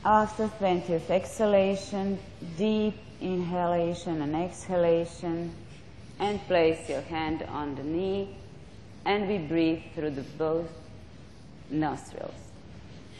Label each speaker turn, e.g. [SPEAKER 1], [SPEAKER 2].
[SPEAKER 1] After 20th exhalation, deep inhalation and exhalation, and place your hand on the knee, and we breathe through both nostrils.